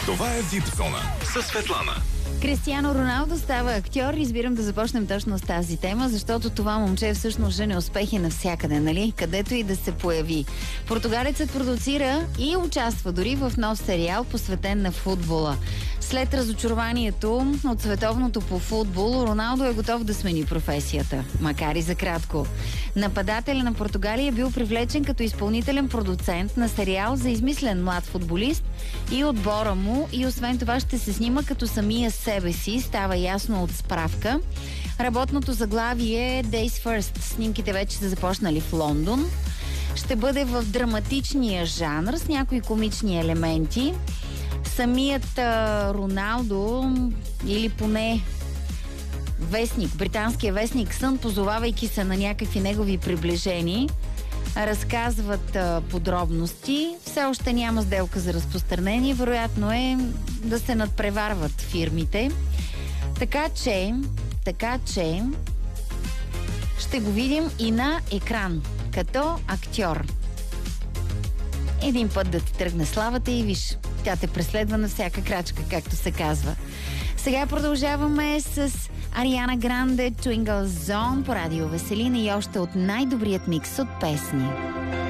Това е Випзона с Светлана. Кристиано Роналдо става актьор. Избирам да започнем точно с тази тема, защото това момче всъщност жени успехи навсякъде, нали? Където и да се появи. Португалецът продуцира и участва дори в нов сериал, посветен на футбола. След разочарованието от световното по футбол, Роналдо е готов да смени професията, макар и за кратко. Нападателя на Португалия е бил привлечен като изпълнителен продуцент на сериал за измислен млад футболист и отбора му, и освен това ще се снима като самия себе си, става ясно от справка. Работното заглавие е Days First. Снимките вече са започнали в Лондон. Ще бъде в драматичния жанр с някои комични елементи. Самият Роналдо, или поне британския вестник Сън, позовавайки се на някакви негови приближени, разказват подробности. Все още няма сделка за разпространение. Вероятно е да се надпреварват фирмите. Така че ще го видим и на екран, като актьор. Един път да ти тръгне славата и виж, тя те преследва на всяка крачка, както се казва. Сега продължаваме с Ариана Гранде, Twinkle Zone по радио Веселина и още от най-добрият микс от песни.